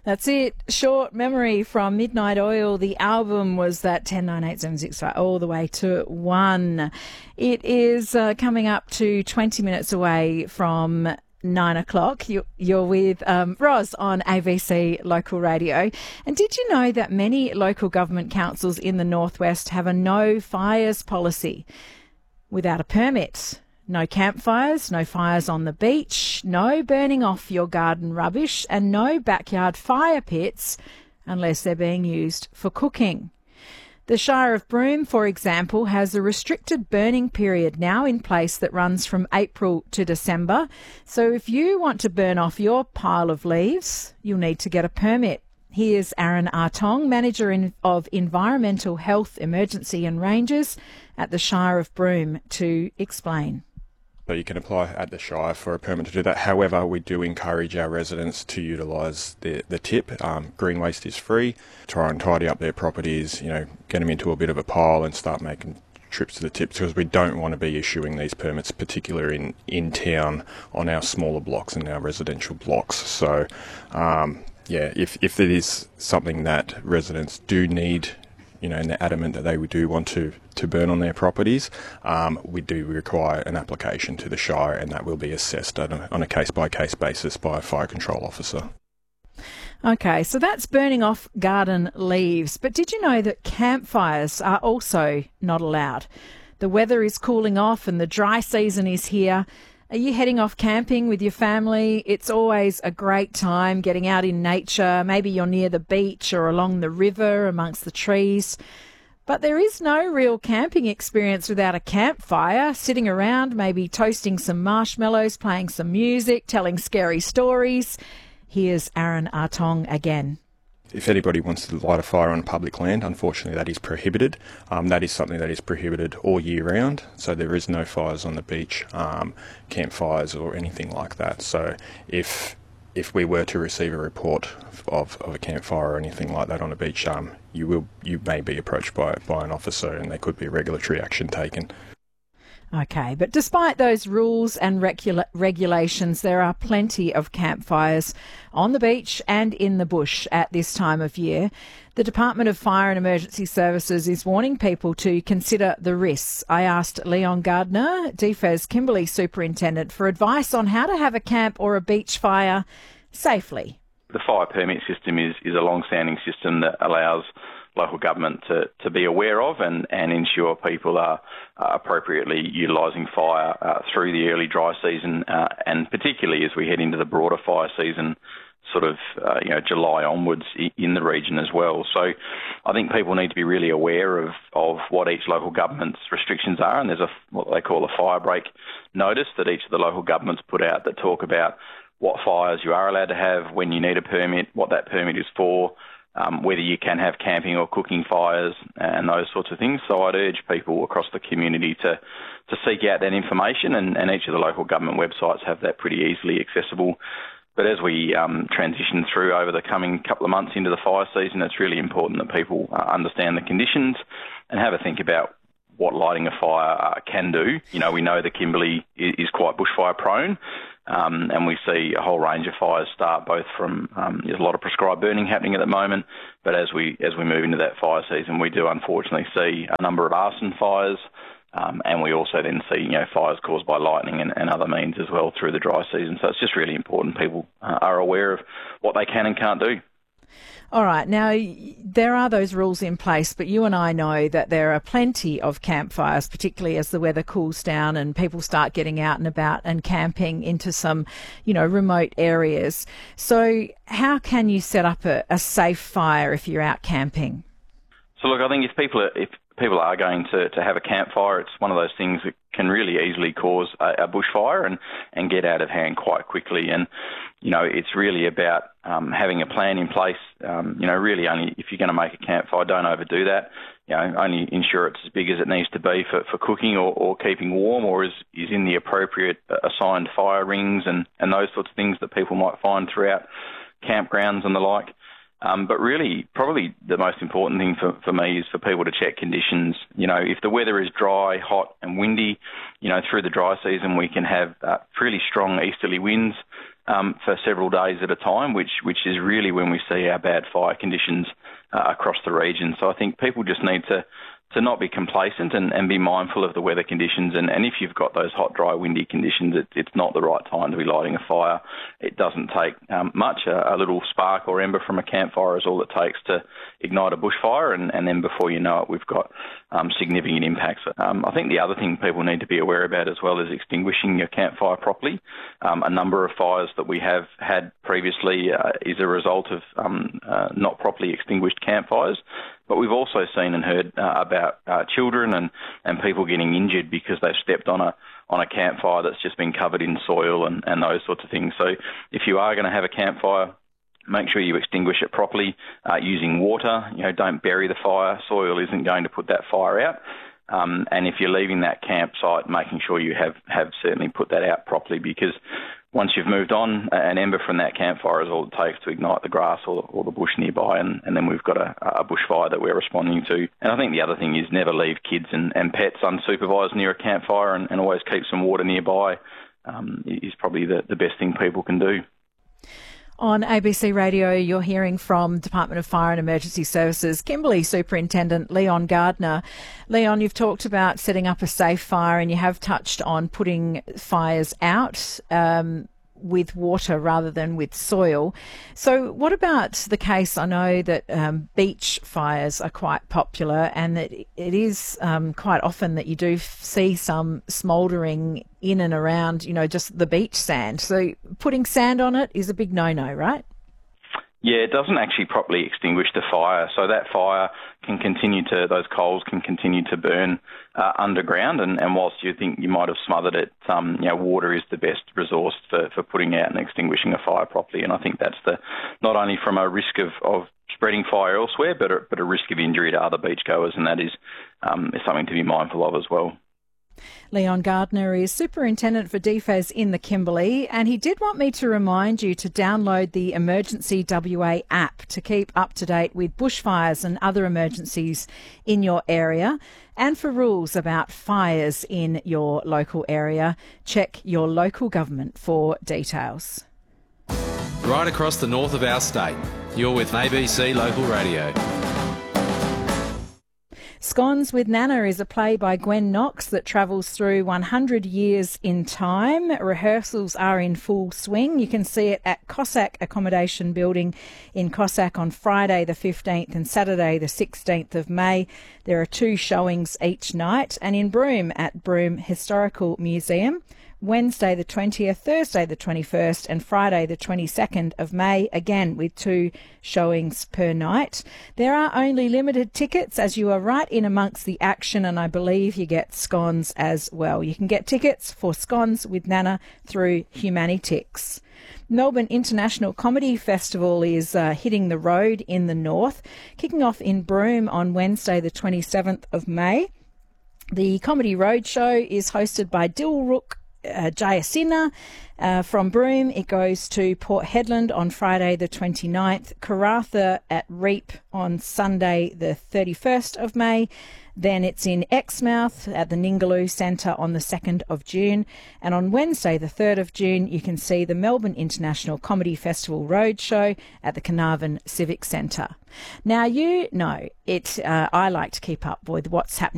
That's it. Short memory from Midnight Oil. The album was that 109876 all the way to 1. It is coming up to 20 minutes away from 9 o'clock. You're with Roz on AVC Local Radio. And did you know that many local government councils in the Northwest have a no fires policy without a permit? No campfires, no fires on the beach, no burning off your garden rubbish, and no backyard fire pits unless they're being used for cooking. The Shire of Broome, for example, has a restricted burning period now in place that runs from April to December. So if you want to burn off your pile of leaves, you'll need to get a permit. Here's Aaron Artong, Manager of Environmental Health, Emergency and Rangers at the Shire of Broome, to explain. So you can apply at the Shire for a permit to do that. However, we do encourage our residents to utilise the tip. Green waste is free. Try and tidy up their properties, get them into a bit of a pile and start making trips to the tips, because we don't want to be issuing these permits, particularly in town on our smaller blocks and our residential blocks. So, if it is something that residents do need, and they're adamant that they do want to burn on their properties, we do require an application to the Shire, and that will be assessed on a case-by-case basis by a fire control officer. Okay, so that's burning off garden leaves. But did you know that campfires are also not allowed? The weather is cooling off and the dry season is here. Are you heading off camping with your family? It's always a great time getting out in nature. Maybe you're near the beach or along the river amongst the trees. But there is no real camping experience without a campfire, sitting around, maybe toasting some marshmallows, playing some music, telling scary stories. Here's Aaron Artong again. If anybody wants to light a fire on public land, unfortunately that is prohibited. That is something that is prohibited all year round, so there is no fires on the beach, campfires or anything like that. So if we were to receive a report of a campfire or anything like that on a beach, you may be approached by an officer and there could be regulatory action taken. Okay, but despite those rules and regulations, there are plenty of campfires on the beach and in the bush at this time of year. The Department of Fire and Emergency Services is warning people to consider the risks. I asked Leon Gardner, DFES Kimberley Superintendent, for advice on how to have a camp or a beach fire safely. The fire permit system is a long-standing system that allows local government to be aware of and ensure people are appropriately utilising fire through the early dry season, and particularly as we head into the broader fire season, sort of July onwards in the region as well. So I think people need to be really aware of what each local government's restrictions are, and there's what they call a fire break notice that each of the local governments put out that talk about what fires you are allowed to have, when you need a permit, what that permit is for, whether you can have camping or cooking fires and those sorts of things. So I'd urge people across the community to seek out that information, and each of the local government websites have that pretty easily accessible. But as we transition through over the coming couple of months into the fire season, it's really important that people understand the conditions and have a think about what lighting a fire can do. We know the Kimberley is quite bushfire prone, and we see a whole range of fires start both from there's a lot of prescribed burning happening at the moment, but as we move into that fire season, we do unfortunately see a number of arson fires, and we also then see fires caused by lightning and other means as well through the dry season. So it's just really important people are aware of what they can and can't do. All right. Now, there are those rules in place, but you and I know that there are plenty of campfires, particularly as the weather cools down and people start getting out and about and camping into some, remote areas. So how can you set up a safe fire if you're out camping? So, look, I think if people are going to have a campfire, it's one of those things that can really easily cause a bushfire and get out of hand quite quickly. And, it's really about having a plan in place. Really only if you're going to make a campfire, don't overdo that. Only ensure it's as big as it needs to be for cooking or keeping warm, or is in the appropriate assigned fire rings and those sorts of things that people might find throughout campgrounds and the like. But really, probably the most important thing for me is for people to check conditions. If the weather is dry, hot and windy, through the dry season we can have really strong easterly winds. for several days at a time, which is really when we see our bad fire conditions across the region. So I think people just need to not be complacent and be mindful of the weather conditions. And if you've got those hot, dry, windy conditions, it's not the right time to be lighting a fire. It doesn't take much. A little spark or ember from a campfire is all it takes to ignite a bushfire, and then before you know it, we've got significant impacts. I think the other thing people need to be aware about as well is extinguishing your campfire properly. A number of fires that we have had previously is a result of not properly extinguished campfires. But we've also seen and heard about children and people getting injured because they've stepped on a campfire that's just been covered in soil and those sorts of things. So if you are going to have a campfire, make sure you extinguish it properly using water. Don't bury the fire. Soil isn't going to put that fire out. And if you're leaving that campsite, making sure you have certainly put that out properly, because once you've moved on, an ember from that campfire is all it takes to ignite the grass or the bush nearby, and then we've got a bushfire that we're responding to. And I think the other thing is never leave kids and pets unsupervised near a campfire, and always keep some water nearby is probably the best thing people can do. On ABC Radio, you're hearing from Department of Fire and Emergency Services, Kimberley Superintendent Leon Gardner. Leon, you've talked about setting up a safe fire, and you have touched on putting fires out with water rather than with soil. So what about the case? I know that beach fires are quite popular, and that it is quite often that you do see some smouldering in and around, just the beach sand. So putting sand on it is a big no-no, right? Yeah, it doesn't actually properly extinguish the fire. So that fire can those coals can continue to burn underground. And whilst you think you might have smothered it, water is the best resource for putting out and extinguishing a fire properly. And I think that's not only from a risk of spreading fire elsewhere, but a risk of injury to other beachgoers. And that is something to be mindful of as well. Leon Gardner is Superintendent for DFAS in the Kimberley, and he did want me to remind you to download the Emergency WA app to keep up to date with bushfires and other emergencies in your area. And for rules about fires in your local area, check your local government for details. Right across the north of our state, you're with ABC Local Radio. Scones with Nana is a play by Gwen Knox that travels through 100 years in time. Rehearsals are in full swing. You can see it at Cossack Accommodation Building in Cossack on Friday the 15th and Saturday the 16th of May. There are 2 showings each night, and in Broome at Broome Historical Museum. Wednesday the 20th, Thursday the 21st and Friday the 22nd of May, again with 2 showings per night. There are only limited tickets as you are right in amongst the action, and I believe you get scones as well. You can get tickets for Scones with Nana through Humanitix. Melbourne International Comedy Festival is hitting the road in the north, kicking off in Broome on Wednesday the 27th of May. The Comedy Roadshow is hosted by Dilruk Jayasena from Broome. It goes to Port Hedland on Friday the 29th, Karratha at Reap on Sunday the 31st of May. Then it's in Exmouth at the Ningaloo Centre on the 2nd of June. And on Wednesday the 3rd of June, you can see the Melbourne International Comedy Festival Roadshow at the Carnarvon Civic Centre. Now, I like to keep up with what's happening